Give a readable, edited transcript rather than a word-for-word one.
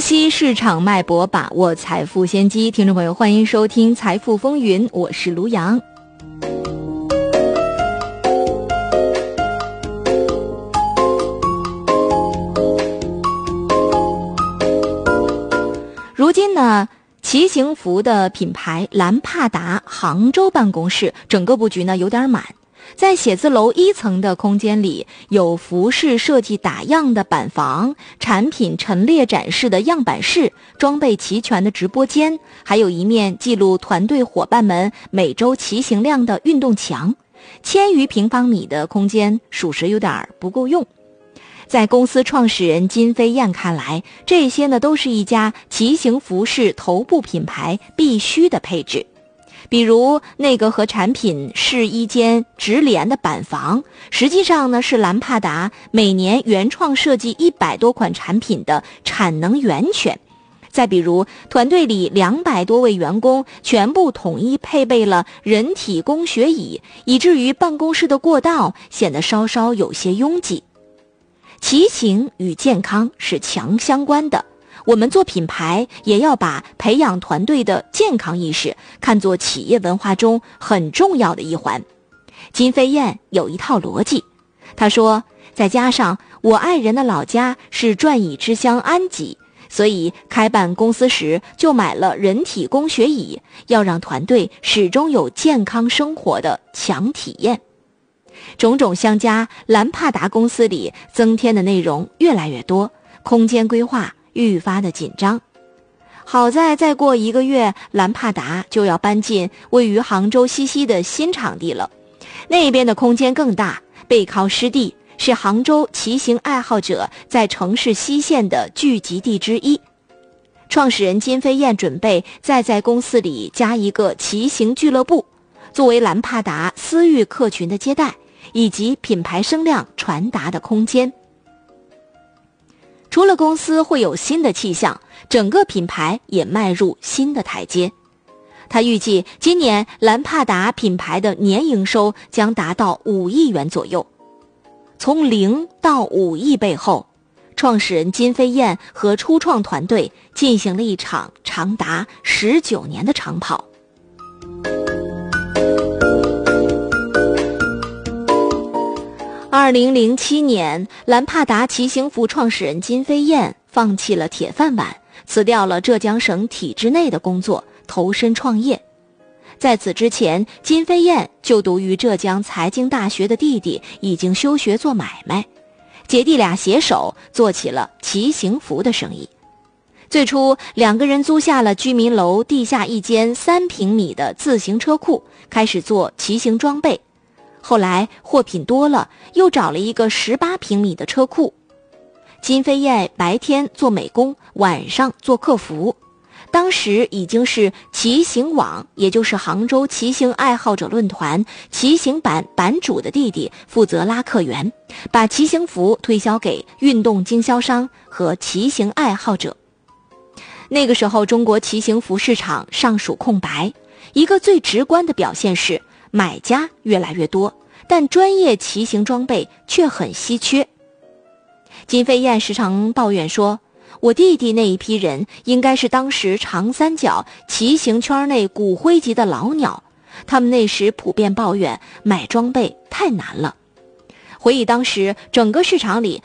析市场脉搏，把握财富先机。听众朋友，欢迎收听财富风云，我是卢阳。如今呢，骑行服的品牌兰帕达杭州办公室整个布局呢有点满。在写字楼1层的空间里，有服饰设计打样的板房，产品陈列展示的样板室，装备齐全的直播间，还有一面记录团队伙伴们每周骑行量的运动墙。1000余平方米的空间，属实有点不够用。在公司创始人金飞燕看来，这些呢都是一家骑行服饰头部品牌必须的配置。比如那个和产品是一间直联的板房，实际上呢是兰帕达每年原创设计100多款产品的产能源泉。再比如团队里200多位员工全部统一配备了人体工学椅，以至于办公室的过道显得稍稍有些拥挤。骑行与健康是强相关的，我们做品牌也要把培养团队的健康意识看作企业文化中很重要的一环。金飞燕有一套逻辑，她说，再加上我爱人的老家是转椅之乡安吉，所以开办公司时就买了人体工学椅，要让团队始终有健康生活的强体验。种种相加，兰帕达公司里增添的内容越来越多，空间规划愈发的紧张。好在再过1个月，兰帕达就要搬进位于杭州西溪的新场地了。那边的空间更大，背靠湿地，是杭州骑行爱好者在城市西线的聚集地之一。创始人金飞燕准备再在公司里加一个骑行俱乐部，作为兰帕达私域客群的接待以及品牌声量传达的空间。除了公司会有新的气象，整个品牌也迈入新的台阶。他预计今年兰帕达品牌的年营收将达到5亿元左右。从0到5亿背后，创始人金飞燕和初创团队进行了一场长达19年的长跑。2007年，兰帕达骑行服创始人金飞燕放弃了铁饭碗，辞掉了浙江省体制内的工作，投身创业。在此之前，金飞燕就读于浙江财经大学的弟弟已经休学做买卖，姐弟俩携手做起了骑行服的生意。最初2个人租下了居民楼地下一间3平米的自行车库，开始做骑行装备。后来货品多了，又找了一个18平米的车库。金飞燕白天做美工，晚上做客服。当时已经是骑行网，也就是杭州骑行爱好者论坛骑行版版主的弟弟负责拉客源，把骑行服推销给运动经销商和骑行爱好者。那个时候中国骑行服市场尚属空白，一个最直观的表现是买家越来越多，但专业骑行装备却很稀缺。金飞燕时常抱怨说，我弟弟那一批人应该是当时长三角骑行圈内骨灰级的老鸟，他们那时普遍抱怨买装备太难了。回忆当时整个市场里